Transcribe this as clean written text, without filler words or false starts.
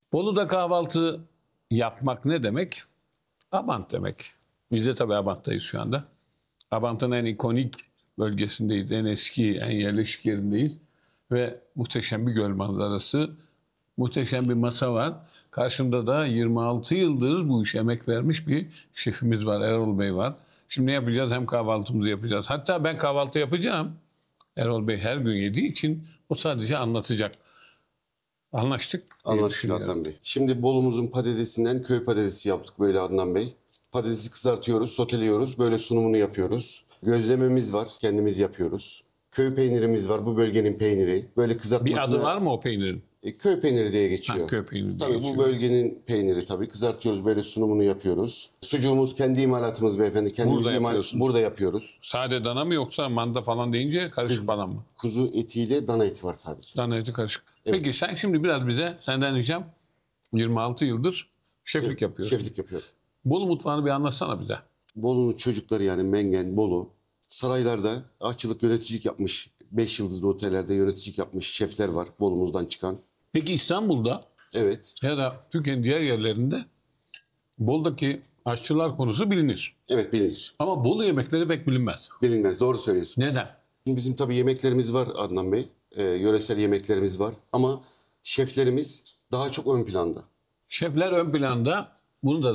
Bolu'da kahvaltı yapmak ne demek? Abant demek. Biz de tabii Abant'tayız şu anda. Abant'ın en ikonik bölgesindeyiz. En eski, en yerleşik yerindeyiz. Ve muhteşem bir göl manzarası. Muhteşem bir masa var. Karşımda da 26 yıldır bu işe emek vermiş bir şefimiz var. Erol Bey var. Şimdi ne yapacağız? Hem kahvaltımızı yapacağız. Hatta ben kahvaltı yapacağım. Erol Bey her gün yediği için o sadece anlatacak. Anlaştık. diye Anlaştık düşünüyorum. Adnan Bey. Şimdi Bolumuzun patatesinden köy patatesi yaptık böyle Adnan Bey. Patatesi kızartıyoruz, soteliyoruz. Böyle sunumunu yapıyoruz. Gözlememiz var, kendimiz yapıyoruz. Köy peynirimiz var, bu bölgenin peyniri. Böyle kızartmasına... Bir adı var mı o peynirin? Köy peyniri diye geçiyor. Ha, köy peyniri diye Tabii bu geçiyor. bölgenin peyniri tabii. Kızartıyoruz, böyle sunumunu yapıyoruz. Sucuğumuz kendi imalatımız beyefendi. Kendimiz Burada yapıyorsunuz. burada yapıyoruz. Sade dana mı yoksa manda falan deyince karışık falan mı? Kuzu etiyle dana eti var sadece. Dana eti karışık. Peki sen şimdi biraz bize senden ricam 26 yıldır şeflik yapıyorsun. Şeflik yapıyor. Bolu mutfağını bir anlatsana bize. Bolu'nun çocukları yani Mengen, Bolu saraylarda aşçılık yöneticilik yapmış. 5 yıldızlı otellerde yöneticilik yapmış şefler var Bolu'muzdan çıkan. Peki İstanbul'da Evet, ya da Türkiye'nin diğer yerlerinde Bolu'daki aşçılar konusu bilinir. evet bilinir. Ama Bolu yemekleri pek bilinmez. Bilinmez, doğru söylüyorsun. Neden? Şimdi bizim tabii yemeklerimiz var Adnan Bey. Yöresel yemeklerimiz var. Ama şeflerimiz daha çok ön planda. Şefler ön planda. Bunu da